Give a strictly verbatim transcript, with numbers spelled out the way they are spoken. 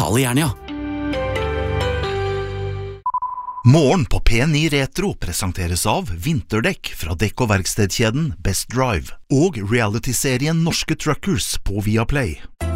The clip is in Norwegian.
originale Jernia. Morgen på P ni Retro presenteres av vinterdekk fra dekk- og verkstedkjeden Best Drive og reality-serien Norske Truckers på Viaplay.